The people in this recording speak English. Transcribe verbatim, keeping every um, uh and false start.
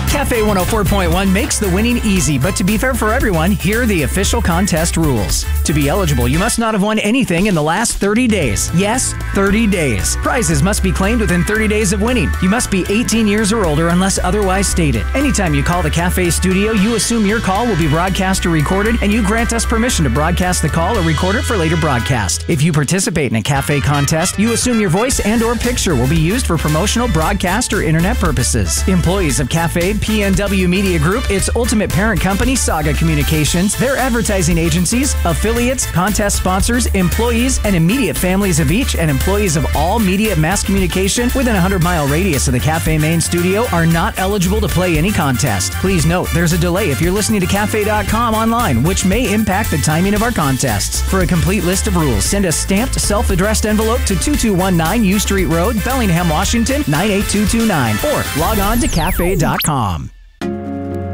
Cafe one oh four point one makes the winning easy, but to be fair for everyone, here are the official contest rules. To be eligible, you must not have won anything in the last thirty days. Yes, thirty days. Prizes must be claimed within thirty days of winning. You must be eighteen years or older unless otherwise stated. Anytime you call the Cafe studio, you assume your call will be broadcast or recorded, and you grant us permission to broadcast the call or record it for later broadcast. If you participate in a Cafe contest, you assume your voice and or picture will be used for promotional, broadcast, or internet purposes. Employees of Cafe, P N W Media Group, its ultimate parent company, Saga Communications, their advertising agencies, affiliates, contest sponsors, employees, and immediate families of each, and employees of all media mass communication within a hundred mile radius of the Cafe main studio are not eligible to play any contest. Please note, there's a delay if you're listening to cafe dot com online, which may impact the timing of our contests. For a complete list of rules, send a stamped, self-addressed envelope to two two one nine U Street Road, Bellingham, Washington, nine eight two two nine, or log on to cafe dot com.